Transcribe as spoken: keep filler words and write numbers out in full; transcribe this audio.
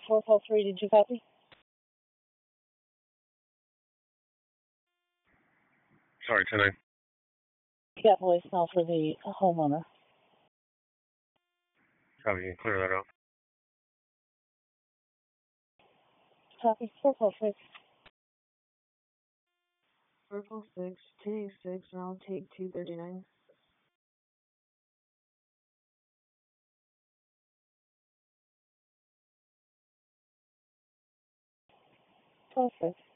four call three, did you copy? Sorry, ten nine. Got voicemail for the homeowner. Copy, you can clear that out. Copy, four call six. Circle six, T six, and I'll take two thirty-nine. Call six.